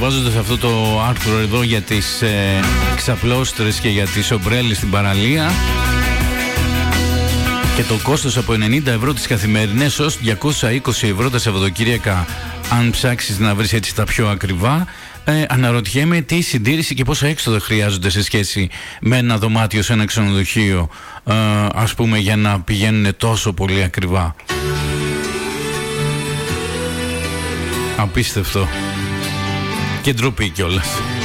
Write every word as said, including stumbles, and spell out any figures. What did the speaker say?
διαβάζοντας αυτό το άρθρο εδώ για τις ε, ξαπλώστρες και για τις ομπρέλες στην παραλία και το κόστος από ενενήντα ευρώ τις καθημερινές ως διακόσια είκοσι ευρώ τα Σαββατοκύριακα, αν ψάξεις να βρεις έτσι τα πιο ακριβά, ε, αναρωτιέμαι τι συντήρηση και πόσα έξοδα χρειάζονται σε σχέση με ένα δωμάτιο σε ένα ξενοδοχείο, ε, ας πούμε, για να πηγαίνουν τόσο πολύ ακριβά. Απίστευτο. Και ντροπή κιόλας.